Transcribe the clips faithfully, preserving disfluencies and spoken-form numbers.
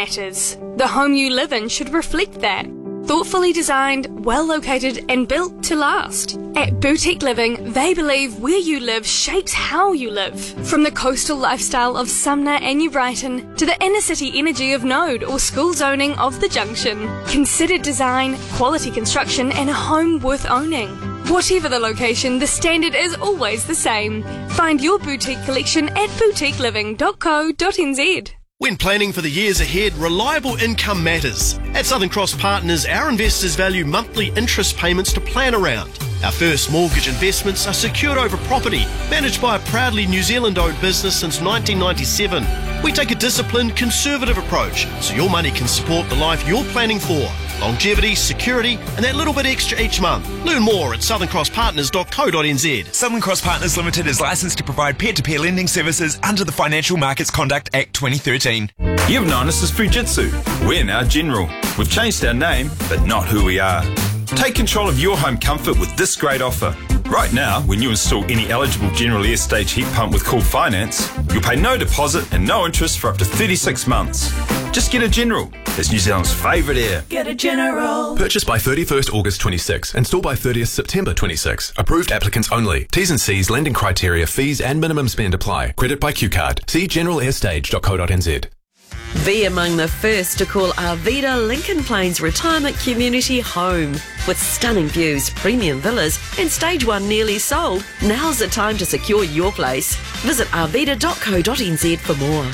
matters. The home you live in should reflect that. Thoughtfully designed, well located and built to last. At Boutique Living, they believe where you live shapes how you live. From the coastal lifestyle of Sumner and New Brighton to the inner city energy of Node or school zoning of the Junction. Considered design, quality construction and a home worth owning. Whatever the location, the standard is always the same. Find your boutique collection at boutique living dot co dot n z. When planning for the years ahead, reliable income matters. At Southern Cross Partners, our investors value monthly interest payments to plan around. Our first mortgage investments are secured over property, managed by a proudly New Zealand-owned business since nineteen ninety-seven. We take a disciplined, conservative approach, so your money can support the life you're planning for. Longevity, security, and that little bit extra each month. Learn more at southern cross partners dot co dot n z. Southern Cross Partners Limited is licensed to provide peer-to-peer lending services under the Financial Markets Conduct Act twenty thirteen. You've known us as Fujitsu. We're now General. We've changed our name, but not who we are. Take control of your home comfort with this great offer. Right now, when you install any eligible General Air Stage heat pump with Cool Finance, you'll pay no deposit and no interest for up to thirty-six months. Just get a General. It's New Zealand's favourite air. Get a General. Purchased by thirty-first August twenty-six. Installed by thirtieth September twenty-six. Approved applicants only. T's and C's, lending criteria, fees and minimum spend apply. Credit by Q Card. See general air stage dot co dot n z. Be among the first to call Arvida Lincoln Plains Retirement Community home. With stunning views, premium villas and stage one nearly sold, now's the time to secure your place. Visit arvida dot co dot n z for more.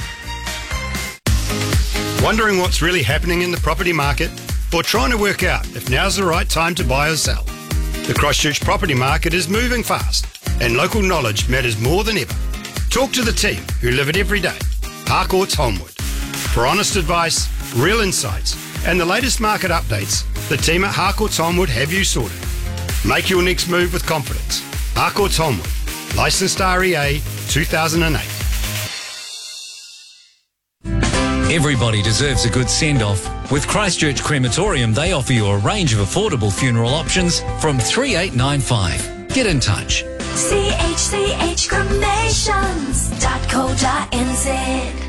Wondering what's really happening in the property market? Or trying to work out if now's the right time to buy or sell? The Christchurch property market is moving fast and local knowledge matters more than ever. Talk to the team who live it every day. Harcourts Holmwood. For honest advice, real insights and the latest market updates, the team at Harcourts Holmwood have you sorted. Make your next move with confidence. Harcourts Holmwood. Licensed R E A two thousand eight. Everybody deserves a good send-off. With Christchurch Crematorium, they offer you a range of affordable funeral options from three eight nine five. Get in touch. C H C H cremations dot co dot n z.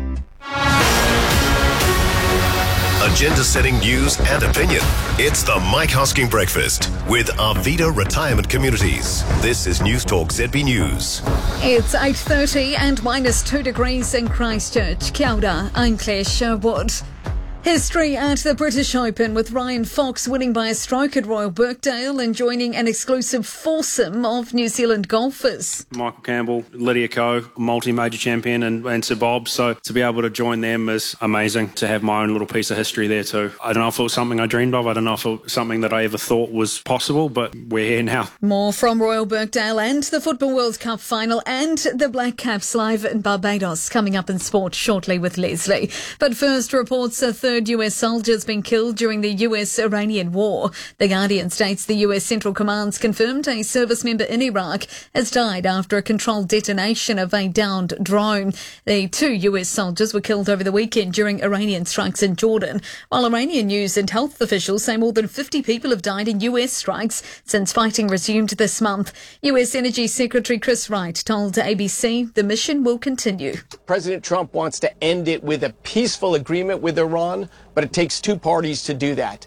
Agenda-setting news and opinion. It's the Mike Hosking Breakfast with Arvida Retirement Communities. This is News Talk Z B News. It's eight thirty and minus two degrees in Christchurch. Kia ora, I'm Claire Sherwood. History at the British Open with Ryan Fox winning by a stroke at Royal Birkdale and joining an exclusive foursome of New Zealand golfers. Michael Campbell, Lydia Ko, multi-major champion, and, and Sir Bob. So to be able to join them is amazing. To have my own little piece of history there too. I don't know if it was something I dreamed of. I don't know if it was something that I ever thought was possible, but we're here now. More from Royal Birkdale and the Football World Cup final and the Black Caps live in Barbados coming up in sport shortly with Leslie. But first, reports a third U S soldier's been killed during the U S-Iranian war. The Guardian states the U S Central Command's confirmed a service member in Iraq has died after a controlled detonation of a downed drone. The two U S soldiers were killed over the weekend during Iranian strikes in Jordan, while Iranian news and health officials say more than fifty people have died in U S strikes since fighting resumed this month. U S Energy Secretary Chris Wright told A B C the mission will continue. President Trump wants to end it with a peaceful agreement with Iran, but it takes two parties to do that.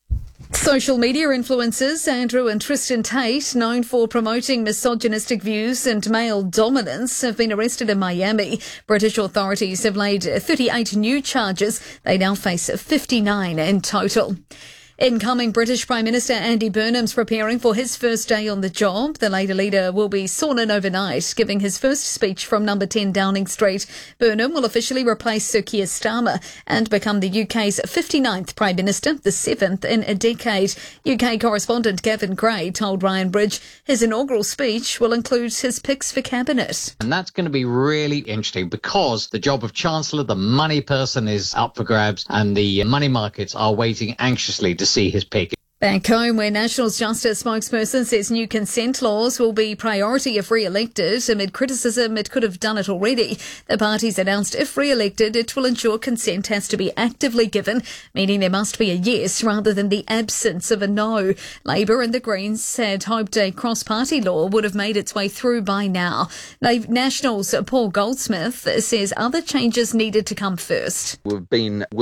Social media influencers Andrew and Tristan Tate, known for promoting misogynistic views and male dominance, have been arrested in Miami. British authorities have laid thirty-eight new charges. They now face fifty-nine in total. Incoming British Prime Minister Andy Burnham's preparing for his first day on the job. The Labour leader will be sworn in overnight, giving his first speech from number ten Downing Street. Burnham will officially replace Sir Keir Starmer and become the U K's fifty-ninth Prime Minister, the seventh in a decade. U K correspondent Gavin Gray told Ryan Bridge his inaugural speech will include his picks for cabinet. And that's going to be really interesting because the job of Chancellor, the money person, is up for grabs and the money markets are waiting anxiously to see his pick. Back home, where Nationals Justice spokesperson says new consent laws will be priority if re-elected. Amid criticism it could have done it already, the parties announced if re-elected it will ensure consent has to be actively given, meaning there must be a yes rather than the absence of a no. Labour and the Greens had hoped a cross-party law would have made its way through by now. Nationals Paul Goldsmith says other changes needed to come first. We've been